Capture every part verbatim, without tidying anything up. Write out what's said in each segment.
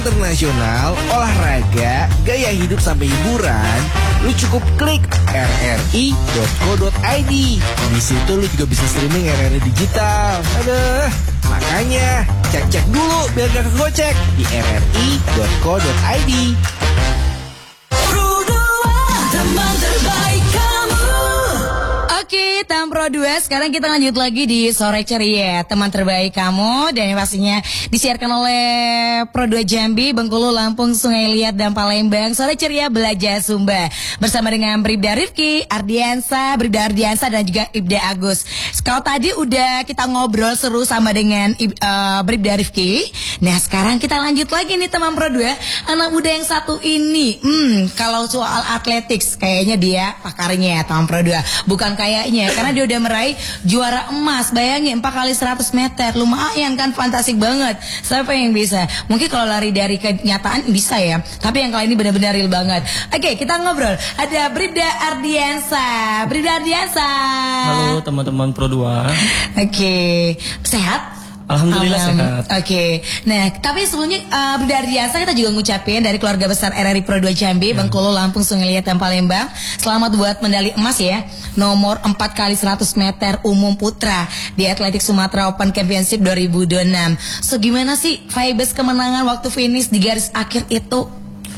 Internasional, olahraga, gaya hidup sampai hiburan, lu cukup klik r r i dot co dot i d. Di situ lu juga bisa streaming R R I digital. Aduh, makanya cek-cek dulu biar gak kegocek di r r i dot co dot i d. Oke, Tampro dua, sekarang kita lanjut lagi di Sore Ceria, teman terbaik kamu. Dan yang pastinya disiarkan oleh Pro dua Jambi, Bengkulu, Lampung, Sungai Liat, dan Palembang. Sore Ceria Belajar Sumba bersama dengan Bribda Rifki, Ardiansa, Bribda Ardiansa, dan juga Ibda Agus. Kalau tadi udah kita ngobrol seru sama dengan uh, Bribda Rifki. Nah, sekarang kita lanjut lagi nih teman Pro dua. Anak muda yang satu ini, hmm, kalau soal athletics kayaknya dia pakarnya teman Pro dua. Bukan kayaknya, karena dia udah meraih juara emas. Bayangin empat kali seratus meter, lumayan kan, fantastik banget. Siapa yang bisa? Mungkin kalau lari dari kenyataan bisa ya, tapi yang kali ini benar-benar real banget. Oke, kita ngobrol. Ada Bribda Ardiansa. Bribda Ardiansa. Halo teman-teman Pro dua. Oke, sehat? Alhamdulillah um, sehat. Oke, okay. Nah tapi sebelumnya uh, Bribda Ardiansa kita juga ngucapin dari keluarga besar R R I Pro dua Jambi, yeah. Bengkulu, Lampung, Sungai Liat, dan Palembang. Selamat buat medali emas ya, nomor empat kali seratus meter umum putra di Atletik Sumatera Open Championship dua ribu dua puluh enam. So gimana sih vibes kemenangan waktu finish di garis akhir itu?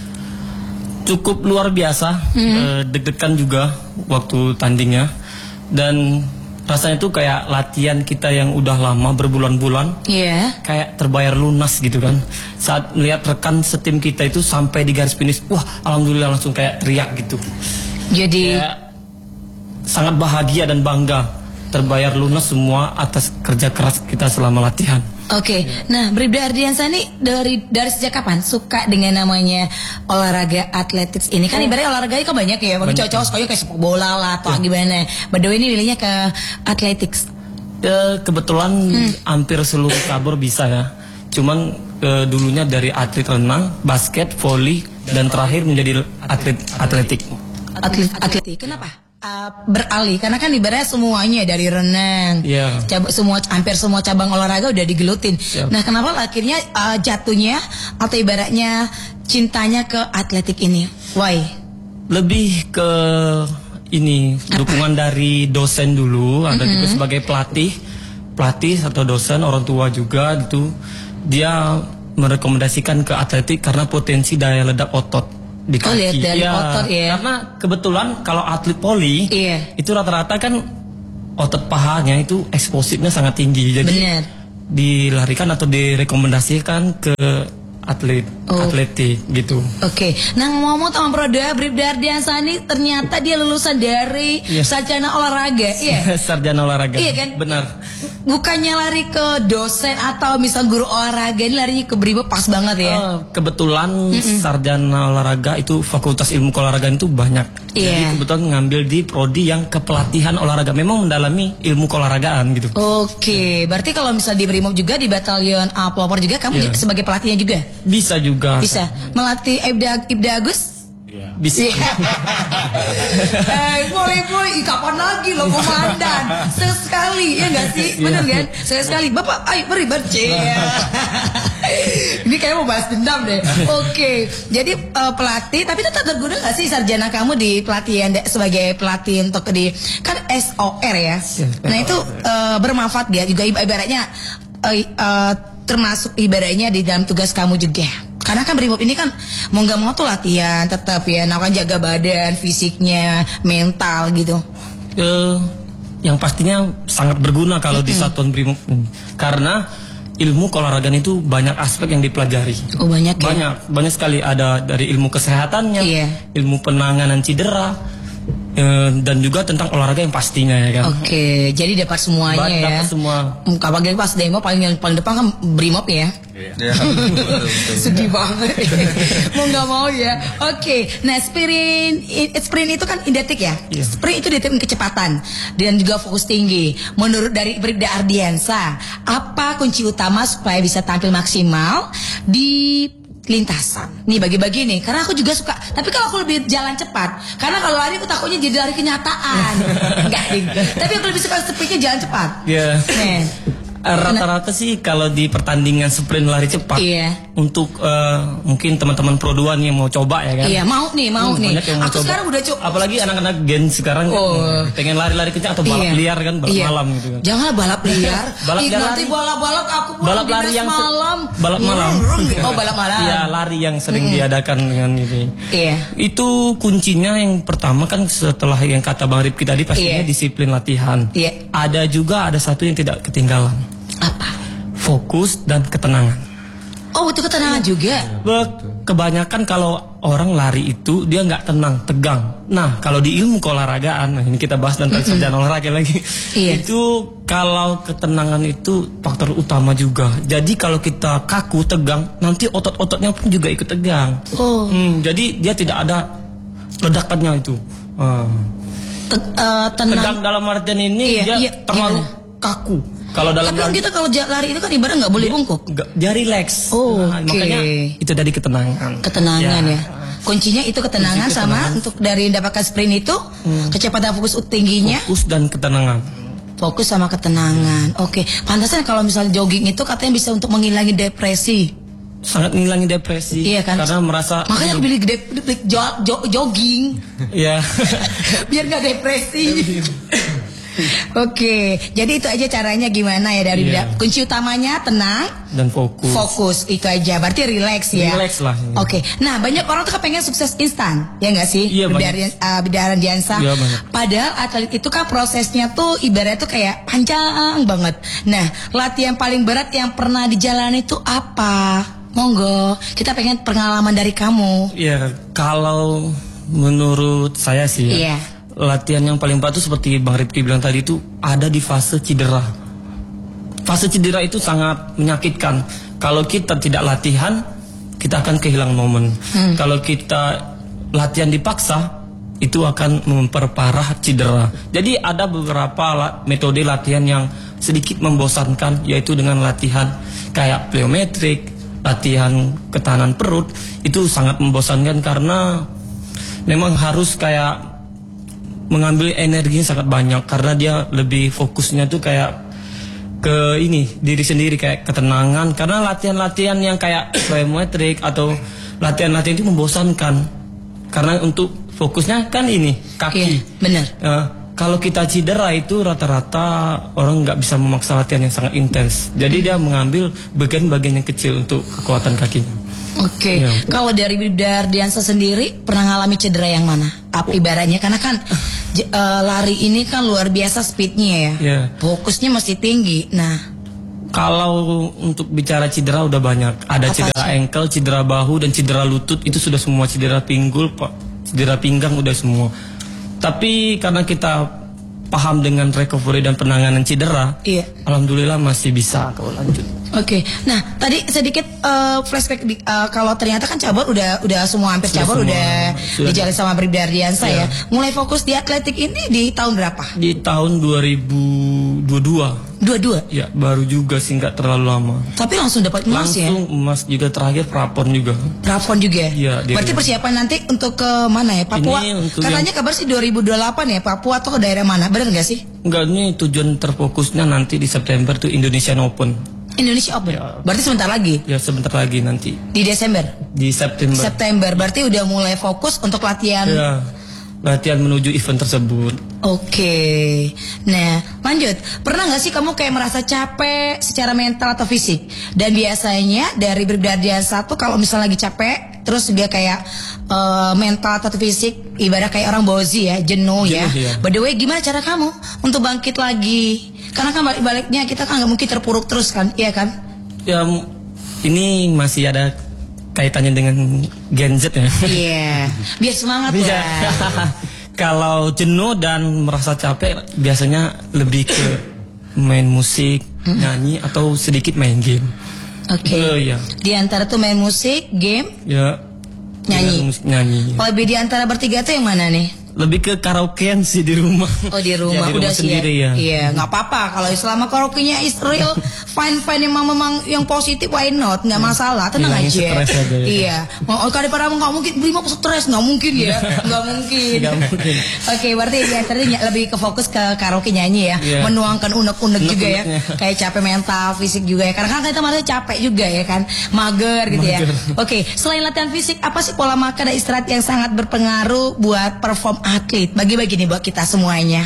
Cukup luar biasa, hmm. uh, deg-degan juga waktu tandingnya. Dan rasanya tuh kayak latihan kita yang udah lama berbulan-bulan, yeah. kayak terbayar lunas gitu kan. Saat melihat rekan setim kita itu sampai di garis finish, wah alhamdulillah langsung kayak teriak gitu. Jadi kayak sangat bahagia dan bangga, terbayar lunas semua atas kerja keras kita selama latihan. Oke, okay. Nah Bribda Ardiansa ini dari dari sejak kapan suka dengan namanya olahraga athletics ini? Kan ibaratnya olahraganya kan banyak ya, bagi cowok-cowok sukanya kayak sepak bola lah atau ya. Gimana. By the way ini pilihnya ke athletics. Ya, kebetulan hmm. hampir seluruh cabur bisa ya. Cuman e, dulunya dari atlet renang, basket, voli, dan terakhir menjadi atlet atletik. Atlet atletik. Kenapa? Uh, beralih karena kan ibaratnya semuanya dari renang, yeah. Cab- semua hampir semua cabang olahraga udah digelutin. Yeah. Nah, kenapa akhirnya uh, jatuhnya atau ibaratnya cintanya ke atletik ini? Why? Lebih ke ini apa? Dukungan dari dosen dulu, ada mm-hmm. juga sebagai pelatih, pelatih atau dosen, orang tua juga gitu. Dia merekomendasikan ke atletik karena potensi daya ledak otot di kaki. Oh, lihat dari ya, otot ya. Karena kebetulan kalau atlet poli, iya. itu rata-rata kan otot pahanya itu eksplosifnya sangat tinggi. Jadi bener. Dilarikan atau direkomendasikan ke atlet oh. atletik gitu. Oke, okay. Nah ngomong-ngomong teman Pro dua, Bribda Ardiansa ini ternyata dia lulusan dari yes. sarjana olahraga, iya. Sarjana olahraga. Iya kan? Benar. Bukannya lari ke dosen atau misal guru olahraga, ini larinya ke Bribda pas banget ya. Uh, kebetulan Mm-mm. sarjana olahraga itu Fakultas Ilmu Keolahragaan itu banyak. Yeah. Jadi kebetulan ngambil di prodi yang kepelatihan olahraga, memang mendalami ilmu keolahragaan gitu. Oke, okay. Berarti kalau misal di Brimob juga di Batalion A Pelopor juga kamu yeah. sebagai pelatihnya juga? Bisa juga. Bisa. Melatih Ibda, Ibda Agus? Yeah. Bisa. Eh, boleh-boleh. Kapan lagi lo komandan? Sesekali, ya nggak sih? Bener kan? Sesekali. Bapak, ayo beri baca. Ini kayak mau bahas dendam deh. Oke, okay. Jadi uh, pelatih, tapi tetap berguna nggak sih sarjana kamu di pelatihan sebagai pelatih untuk di kan S O R ya? Nah itu uh, bermanfaat ya juga ibaratnya uh, uh, termasuk ibaratnya di dalam tugas kamu juga. Karena kan Brimob ini kan mau nggak mau tuh latihan tetap ya, nah kan jaga badan, fisiknya, mental gitu. Uh, yang pastinya sangat berguna kalau mm-hmm. di satuan Brimob, karena ilmu keolahragaan itu banyak aspek yang dipelajari. Oh banyak ya? Banyak, banyak sekali, ada dari ilmu kesehatannya, yeah. ilmu penanganan cedera, dan juga tentang olahraga yang pastinya ya kan. Oke, okay, jadi dapat semuanya dapat ya. Dapat semua. Apalagi pas demo paling yang paling depan kan Brimob ya. Iya. Sedih banget. Mau nggak mau ya. Oke, okay. Nah sprint, sprint itu kan identik ya. Yeah. Sprint itu identik kecepatan dan juga fokus tinggi. Menurut dari Bribda Ardiansa, apa kunci utama supaya bisa tampil maksimal di lintasan? Nih bagi-bagi nih, karena aku juga suka. Tapi kalau aku lebih jalan cepat, karena kalau lari aku takutnya jadi lari kenyataan. Enggak gitu. Tapi aku lebih suka sprintnya jalan cepat. Iya. Yeah. Nih. Rata-rata sih kalau di pertandingan sprint lari cepat, iya. untuk uh, mungkin teman-teman Pro dua nih yang mau coba ya kan? Iya mau nih, mau hmm, nih. Mau Aku coba. Sekarang udah coba. Apalagi anak-anak gen sekarang oh. kan, pengen lari-lari kencang atau balap iya. liar kan, balap iya. malam gitu kan? Jangan balap liar. balap liar nanti balap-balap aku balap lari yang malam. Balap malam. Oh balap malam. Iya lari yang sering hmm. diadakan dengan ini. Iya. Itu kuncinya yang pertama kan setelah yang kata Bang Rifki tadi pastinya iya. disiplin latihan. Iya. Ada juga ada satu yang tidak ketinggalan. Apa? Fokus dan ketenangan. Oh itu ketenangan juga. Kebanyakan kalau orang lari itu dia nggak tenang, tegang. Nah kalau di ilmu keolahragaan, nah ini kita bahas tentang sarjana olahraga lagi. Iya. Itu kalau ketenangan itu faktor utama juga. Jadi kalau kita kaku, tegang, nanti otot-ototnya pun juga ikut tegang. Oh. Hmm, jadi dia tidak ada ledakannya itu. Uh. Te uh, tenang. Tegang dalam artian ini iya, dia iya, terlalu gimana? Kaku. Kalau dalam tapi kita kalau lari itu kan ibarat nggak boleh dia, bungkuk. Dia relax. Oh, nah, okay. Makanya itu dari ketenangan. Ketenangan ya. ya. Kuncinya itu ketenangan, Kunci ketenangan sama untuk dari mendapatkan sprint itu hmm. kecepatan fokus tingginya. Fokus dan ketenangan. Fokus sama ketenangan. Oke. Okay. Pantasnya kalau misalnya jogging itu katanya bisa untuk menghilangi depresi. Sangat menghilangi depresi. Iya kan? Karena merasa. Makanya aku pilih jo jo jogging. Iya. Biar nggak depresi. Oke, jadi itu aja caranya gimana ya dari yeah. kunci utamanya tenang dan fokus. Fokus itu aja, berarti relax ya. Relax lah. Ya. Oke, nah banyak orang tuh pengen sukses instan, ya nggak sih? Iya banyak. Uh, Bidaran Diansa. Iya banyak. Padahal atlet itu kan prosesnya tuh ibaratnya tuh kayak panjang banget. Nah, latihan paling berat yang pernah dijalani itu apa? Monggo, kita pengen pengalaman dari kamu. Iya, kalau menurut saya sih ya. Iya. Latihan yang paling berat itu seperti Bang Rifki bilang tadi itu ada di fase cedera. Fase cedera itu sangat menyakitkan. Kalau kita tidak latihan, kita akan kehilangan momen. Hmm. Kalau kita latihan dipaksa, itu akan memperparah cedera. Jadi ada beberapa la metode latihan yang sedikit membosankan, yaitu dengan latihan kayak plyometrik, latihan ketahanan perut. Itu sangat membosankan karena memang harus kayak mengambil energinya sangat banyak karena dia lebih fokusnya tuh kayak ke ini diri sendiri kayak ketenangan karena latihan-latihan yang kayak plyometrik atau latihan-latihan itu membosankan karena untuk fokusnya kan ini kaki. Iya, benar. Uh, kalau kita cedera itu rata-rata orang nggak bisa memaksa latihan yang sangat intens. Jadi dia mengambil bagian-bagian yang kecil untuk kekuatan kakinya. Oke, okay. ya. Kalau dari Bribda Ardiansa sendiri pernah ngalami cedera yang mana? Apa ibaratnya? Karena kan uh, lari ini kan luar biasa speednya ya, ya. Fokusnya masih tinggi. Nah, kalau untuk bicara cedera udah banyak. Ada Apa cedera sih? ankle, cedera bahu, dan cedera lutut. Itu sudah semua cedera pinggul, cedera pinggang udah semua. Tapi karena kita paham dengan recovery dan penanganan cedera, iya. Alhamdulillah masih bisa kalau lanjut. Oke, okay. Nah tadi sedikit uh, flashback di, uh, kalau ternyata kan cabur udah udah semua hampir cabur udah, udah dijalani sama Bribda Ardiansa ya. ya. Mulai fokus di atletik ini di tahun berapa? Di tahun dua ribu dua puluh dua. dua puluh dua? Ya baru juga sih, nggak terlalu lama. Tapi langsung dapat emas langsung, ya? Langsung emas juga, terakhir prapon juga. Prapon juga? Iya. Berarti persiapan nanti untuk ke mana ya? Papua? Katanya yang... kabar sih dua ribu dua puluh delapan ya, Papua atau ke daerah mana? Benar nggak sih? Enggak, ini tujuan terfokusnya nanti di September tuh Indonesian Open. Indonesia Open. Ya. Berarti sebentar lagi. Ya sebentar lagi nanti. Di Desember. Di September. September. Berarti udah mulai fokus untuk latihan. Ya. Latihan menuju event tersebut. Oke. Nah, lanjut. Pernah nggak sih kamu kayak merasa capek secara mental atau fisik? Dan biasanya dari Bribda Ardiansa tuh kalau misalnya lagi capek, terus dia kayak uh, mental atau fisik, ibarat kayak orang bozi ya, jenuh, jenuh ya. ya. By the way, gimana cara kamu untuk bangkit lagi? Karena kan balik-baliknya kita kan nggak mungkin terpuruk terus kan, iya kan? Ya, ini masih ada kaitannya dengan Gen Z ya. Iya, yeah. Biar semangat ya. Kalau jenuh dan merasa capek, biasanya lebih ke main musik, mm-hmm. nyanyi atau sedikit main game. Oke. Okay. Uh, ya. Di antara tuh main musik, game, ya. Nyanyi. Ya, musik, nyanyi. Kalau lebih di antara bertiga tuh yang mana nih? Lebih ke karaokean sih di rumah. Oh di rumah, ya, di udah rumah sendiri ya. Iya, nggak apa-apa kalau selama karaoke-nya Israel fine fine memang memang yang positif, why not? Nggak masalah, tenang aja. aja ya. Iya, mau daripada nggak mungkin Brimob stres, nggak mungkin ya, nggak mungkin. Nggak mungkin. Oke, berarti biasanya lebih ke fokus ke karaoke nyanyi ya, yeah. menuangkan unek-unek juga ya, kayak capek mental, fisik juga ya. Karena kan kita masih capek juga ya kan, mager gitu mager. ya. Oke, selain latihan fisik, apa sih pola makan dan istirahat yang sangat berpengaruh buat perform atlet? Bagi-bagi nih buat kita semuanya.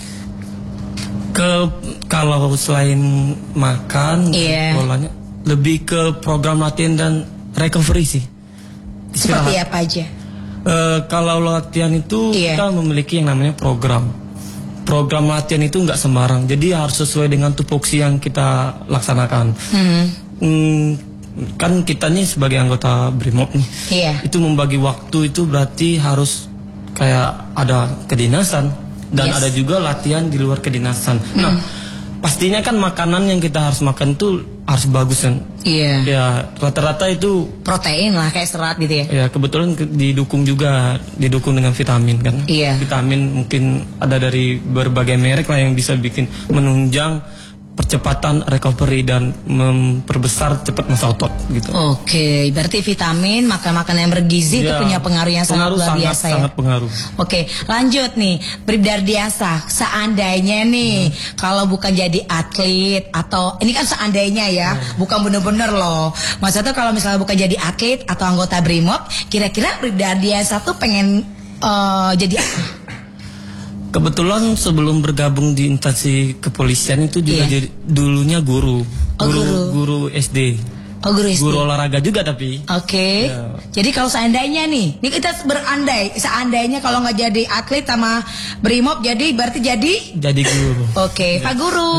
Ke kalau selain makan, yeah. polanya lebih ke program latihan dan recovery sih. Istirahat. Seperti apa aja? Uh, kalau latihan itu yeah. kita memiliki yang namanya program. Program latihan itu nggak sembarang, jadi harus sesuai dengan tupoksi yang kita laksanakan. Hmm. Hmm, kan kita nih sebagai anggota Brimob nih, yeah. itu membagi waktu itu berarti harus kayak ada kedinasan dan yes. ada juga latihan di luar kedinasan. Mm. Nah, pastinya kan makanan yang kita harus makan itu harus bagus kan. Iya. Yeah. Ya, rata-rata itu protein lah kayak serat gitu ya. Ya, kebetulan didukung juga didukung dengan vitamin kan. Iya. Yeah. Vitamin mungkin ada dari berbagai merek lah yang bisa bikin menunjang percepatan recovery dan memperbesar cepat masa otot gitu. Oke, berarti vitamin, makan-makan yang bergizi ya, itu punya pengaruh yang pengaruh sangat luar biasa sangat, ya. Sangat pengaruh. Oke, lanjut nih, Bribda Ardiansah, seandainya nih hmm. kalau bukan jadi atlet atau ini kan seandainya ya, hmm. bukan bener-bener loh. Maksudnya kalau misalnya bukan jadi atlet atau anggota Brimob, kira-kira Bribda Ardiansah tuh pengen uh, jadi apa? Kebetulan sebelum bergabung di instansi kepolisian itu juga yeah. jadi dulunya guru, oh, guru, guru, guru S D. Oh, guru S D. Guru olahraga juga tapi. Oke. Okay. Yeah. Jadi kalau seandainya nih, ini kita berandai, seandainya kalau nggak jadi atlet sama Brimob, jadi berarti jadi? Jadi guru. Oke, okay. yeah. Pak Guru.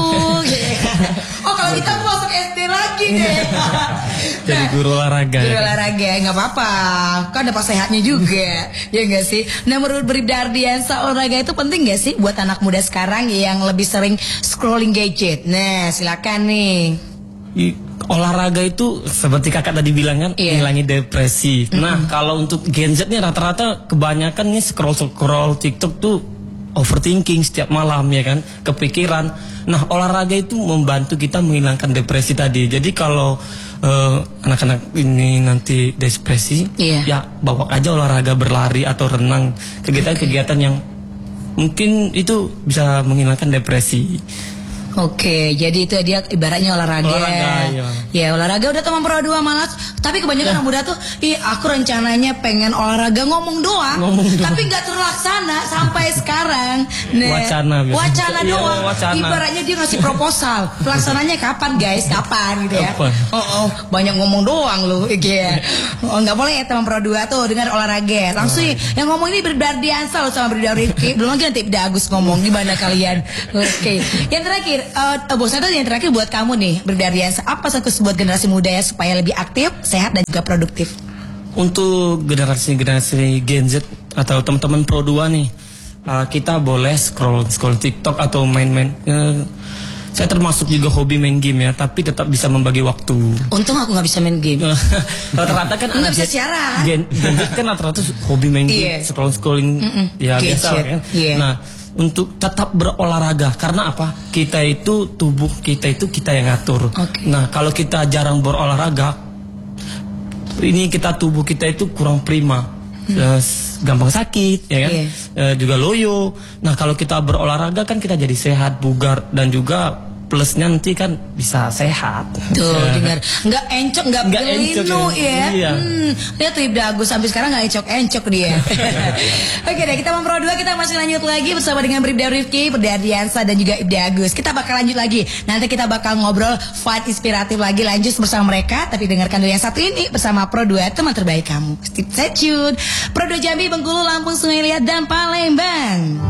Oh, kalau kita masuk S D lagi deh. Jadi guru olahraga. Guru olahraga, nggak apa-apa. Kan ada pas sehatnya juga, ya nggak sih? Nah, menurut Bribda Ardiansah, olahraga itu penting nggak sih buat anak muda sekarang yang lebih sering scrolling gadget? Nah, silakan nih. I, olahraga itu seperti kakak tadi bilang kan, yeah. ngilangi depresi. Mm-hmm. Nah, kalau untuk Gen Z nih rata-rata kebanyakan nih scroll-scroll TikTok tuh overthinking setiap malam ya kan, kepikiran. Nah, olahraga itu membantu kita menghilangkan depresi tadi. Jadi kalau uh, anak-anak ini nanti depresi, yeah. ya bawa aja olahraga, berlari atau renang, kegiatan-kegiatan yang mungkin itu bisa menghilangkan depresi. Oke, jadi itu dia ibaratnya olahraga. Olahraga, iya. Ya olahraga udah teman pro dua malas. Tapi kebanyakan ya. anak muda tuh, ih aku rencananya pengen olahraga ngomong doang, ngomong doang. Tapi nggak terlaksana sampai sekarang. Nah, wacana, wacana iya, doang. Wacana. Ibaratnya dia ngasih proposal. Pelaksananya kapan guys? Kapan gitu ya? Kapan? Oh, oh, banyak ngomong doang lu, gitu ya. Oh nggak boleh ya teman pro dua tuh dengar olahraga. Langsung oh. yang ngomong ini Bribda Ardiansah loh sama Bribda Rifki. Belum lagi nanti Bribda Agus ngomong gimana kalian? Oke, okay. Yang terakhir. Uh, bos itu yang terakhir buat kamu nih Bribda Ardiansah, apa satu buat generasi muda ya supaya lebih aktif, sehat dan juga produktif? Untuk generasi-generasi Gen Z atau teman-teman Pro dua nih, uh, kita boleh scroll scroll TikTok atau main-main. Uh, saya termasuk juga hobi main game ya, tapi tetap bisa membagi waktu. Untung aku nggak bisa main game. Rata-rata kan nggak bisa siaran. Gen, Gen Z kan rata-rata hobi main game, yeah. scroll scrolling, Mm-mm. ya biasa kan. Yeah. Nah, untuk tetap berolahraga karena apa? Kita itu tubuh kita itu kita yang ngatur. Okay. Nah, kalau kita jarang berolahraga, ini kita tubuh kita itu kurang prima, hmm. uh, gampang sakit, ya kan? Yeah. Uh, juga loyo. Nah, kalau kita berolahraga kan kita jadi sehat, bugar dan juga plusnya nanti kan bisa sehat. Tuh dengar, nggak encok, nggak belinu ya. Iya. Hmm, lihat tuh Ibda Agus sampai sekarang nggak encok-encok dia. Oke deh, kita Pro dua, kita masih lanjut lagi bersama dengan Bribda Rifki, Bribda Ardiansah dan juga Ibda Agus. Kita bakal lanjut lagi. Nanti kita bakal ngobrol fight inspiratif lagi lanjut bersama mereka. Tapi dengarkan dulu yang satu ini bersama Pro dua, teman terbaik kamu. Stay tune. Pro dua Jambi, Bengkulu, Lampung, Sungai Liat dan Palembang.